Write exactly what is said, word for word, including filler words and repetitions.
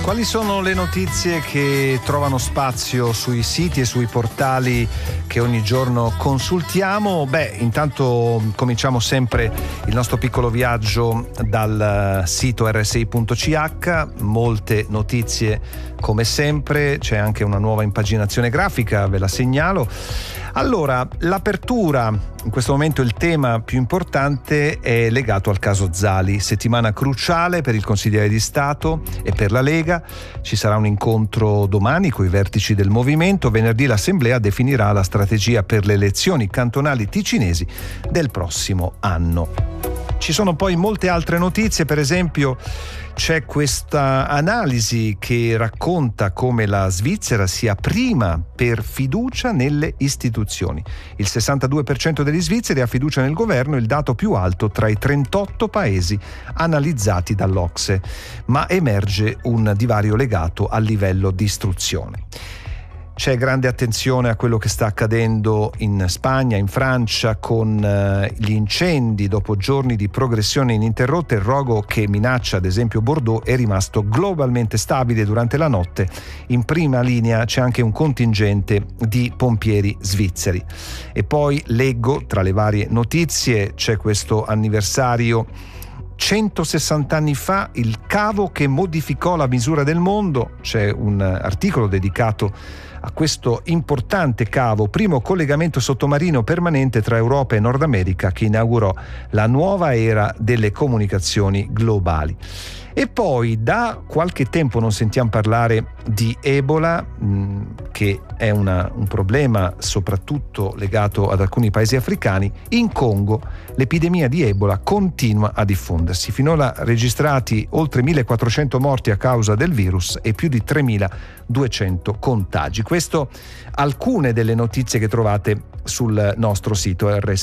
Quali sono le notizie che trovano spazio sui siti e sui portali che ogni giorno consultiamo? Beh, intanto cominciamo sempre il nostro piccolo viaggio dal sito erre esse i punto ci acca, molte notizie come sempre, c'è anche una nuova impaginazione grafica, ve la segnalo. Allora, l'apertura, in questo momento il tema più importante è legato al caso Zali, settimana cruciale per il Consigliere di Stato e per la Lega. Ci sarà un incontro domani con i vertici del movimento, venerdì l'Assemblea definirà la strategia per le elezioni cantonali ticinesi del prossimo anno. Ci sono poi molte altre notizie, per esempio c'è questa analisi che racconta come la Svizzera sia prima per fiducia nelle istituzioni. Il sessantadue per cento degli svizzeri ha fiducia nel governo, il dato più alto tra i trentotto paesi analizzati dall'Ocse, ma emerge un divario legato al livello di istruzione. C'è grande attenzione a quello che sta accadendo in Spagna, in Francia, con eh, gli incendi. Dopo giorni di progressione ininterrotta, il rogo che minaccia ad esempio Bordeaux è rimasto globalmente stabile durante la notte. In prima linea c'è anche un contingente di pompieri svizzeri. E poi leggo, tra le varie notizie, c'è questo anniversario. centosessanta anni fa il cavo che modificò la misura del mondo. C'è un articolo dedicato a questo importante cavo, primo collegamento sottomarino permanente tra Europa e Nord America, che inaugurò la nuova era delle comunicazioni globali. E poi da qualche tempo non sentiamo parlare di Ebola, mh, che è una, un problema soprattutto legato ad alcuni paesi africani. In Congo l'epidemia di Ebola continua a diffondersi. Finora registrati oltre millequattrocento morti a causa del virus e più di tremiladuecento contagi. Questo alcune delle notizie che trovate sul nostro sito erre esse i.